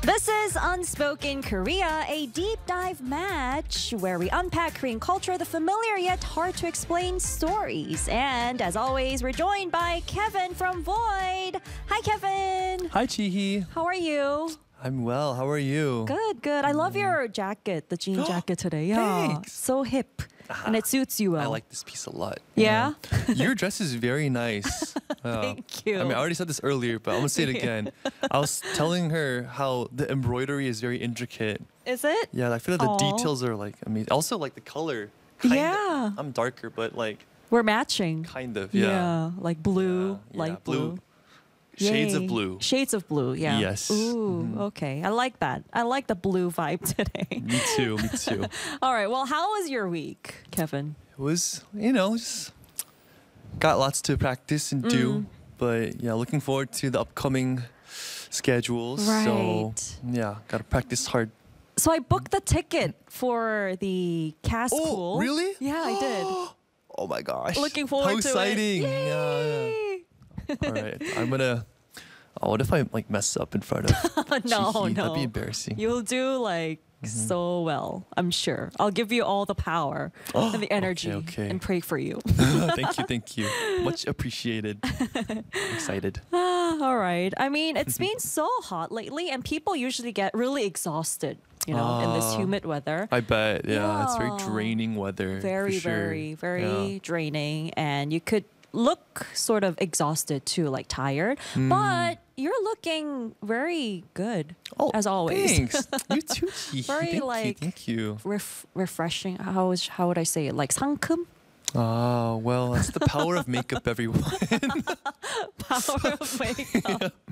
This is Unspoken Korea, a deep dive match where we unpack Korean culture, the familiar yet hard to explain stories. And as always, we're joined by Kevin from Void. Hi, Kevin. Hi, Chihi. How are you? I'm well. How are you? Good, good. I love your jacket, the jean jacket today. Yeah, Thanks. so hip. And it suits you well. I like this piece a lot. Yeah? Your dress is very nice. Thank you. I mean, I already said this earlier, but I'm going to say it again. I was telling her how the embroidery is very intricate. Is it? Yeah, I feel like Aw. the details are like amazing. Also, like the color. Kinda, Yeah. I'm darker, but like We're matching. kind of. Yeah. like blue, Yeah, light blue. Shades Yay. of blue. Shades of blue, yeah. Yes. Ooh, okay. I like that. I like the blue vibe today. Me too. Me too. All right. Well, how was your week, Kevin? It was, just got lots to practice and do. But yeah, looking forward to the upcoming schedules. So Right. yeah, got to practice hard. So I booked the ticket for the cast Oh, pool. really? Yeah, I did. Oh my gosh. Looking forward How to exciting. it. Yeah, Yay! yeah. All right. I'm going to what if I like mess up in front of No, Chihi? no. That'd be embarrassing. You'll do like so well, I'm sure. I'll give you all the power and the energy okay. and pray for you. Thank you. Much appreciated. Excited. All right. I mean, it's been so hot lately, and people usually get really exhausted, in this Ah. humid weather. I bet. Yeah, it's very Yeah. draining weather. Very, for sure. very draining, and you could look sort of exhausted too, like tired. But you're looking very good, Oh, as always. Thanks. You too, Chihi. Very, Thank you. Refreshing. How would I say it? Like 상큼? Ah, well, that's the power of makeup, everyone. Power of makeup.